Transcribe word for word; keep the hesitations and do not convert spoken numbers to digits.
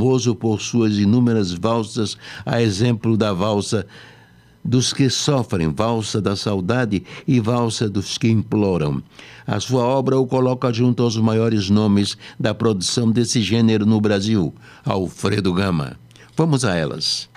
famoso por suas inúmeras valsas, a exemplo da valsa dos que sofrem, valsa da saudade e valsa dos que imploram. A sua obra o coloca junto aos maiores nomes da produção desse gênero no Brasil, Alfredo Gama. Vamos a elas.